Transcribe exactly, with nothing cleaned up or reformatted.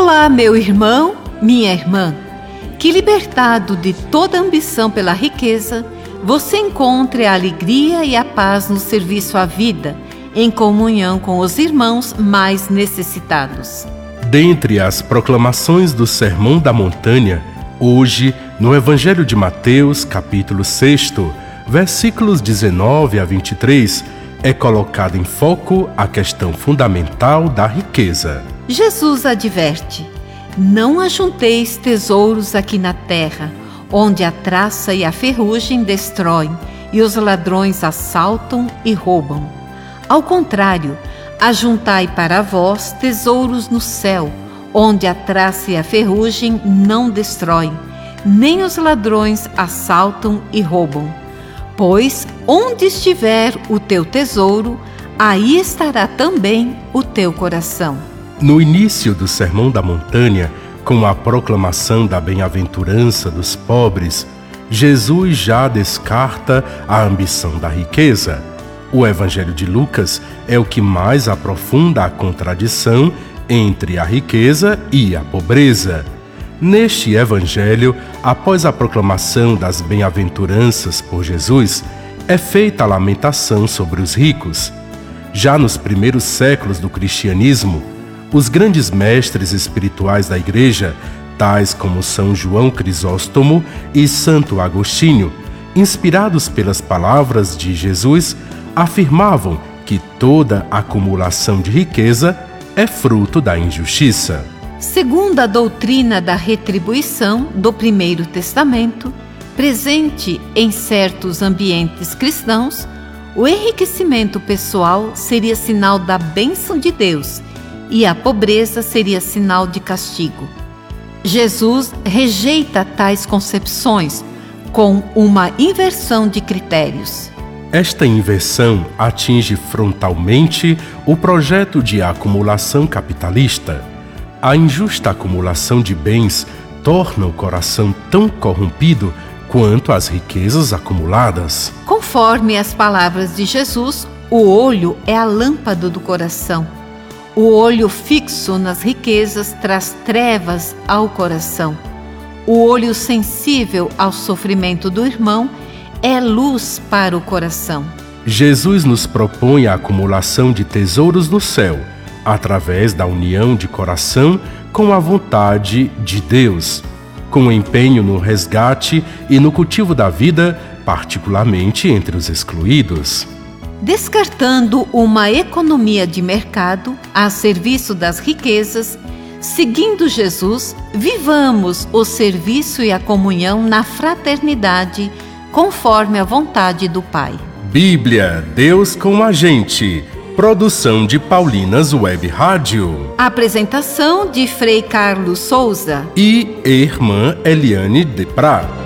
Olá, meu irmão, minha irmã. Que, libertado de toda ambição pela riqueza, você encontre a alegria e a paz no serviço à vida, em comunhão com os irmãos mais necessitados. Dentre as proclamações do Sermão da Montanha, hoje, no Evangelho de Mateus, capítulo seis, versículos dezenove a vinte e três, é colocada em foco a questão fundamental da riqueza. Jesus adverte: não ajunteis tesouros aqui na terra, onde a traça e a ferrugem destroem, e os ladrões assaltam e roubam. Ao contrário, ajuntai para vós tesouros no céu, onde a traça e a ferrugem não destroem, nem os ladrões assaltam e roubam. Pois onde estiver o teu tesouro, aí estará também o teu coração. No início do Sermão da Montanha, com a proclamação da bem-aventurança dos pobres, Jesus já descarta a ambição da riqueza. O Evangelho de Lucas é o que mais aprofunda a contradição entre a riqueza e a pobreza. Neste Evangelho, após a proclamação das bem-aventuranças por Jesus, é feita a lamentação sobre os ricos. Já nos primeiros séculos do cristianismo, os grandes mestres espirituais da Igreja, tais como São João Crisóstomo e Santo Agostinho, inspirados pelas palavras de Jesus, afirmavam que toda acumulação de riqueza é fruto da injustiça. Segundo a doutrina da retribuição do Primeiro Testamento, presente em certos ambientes cristãos, o enriquecimento pessoal seria sinal da bênção de Deus e a pobreza seria sinal de castigo. Jesus rejeita tais concepções com uma inversão de critérios. Esta inversão atinge frontalmente o projeto de acumulação capitalista. A injusta acumulação de bens torna o coração tão corrompido quanto as riquezas acumuladas. Conforme as palavras de Jesus, o olho é a lâmpada do coração. O olho fixo nas riquezas traz trevas ao coração. O olho sensível ao sofrimento do irmão é luz para o coração. Jesus nos propõe a acumulação de tesouros no céu, através da união de coração com a vontade de Deus, com empenho no resgate e no cultivo da vida, particularmente entre os excluídos. Descartando uma economia de mercado a serviço das riquezas, seguindo Jesus, vivamos o serviço e a comunhão na fraternidade, conforme a vontade do Pai. Bíblia, Deus com a gente. Produção de Paulinas Web Rádio. Apresentação de Frei Carlos Souza e Irmã Eliane de Prá.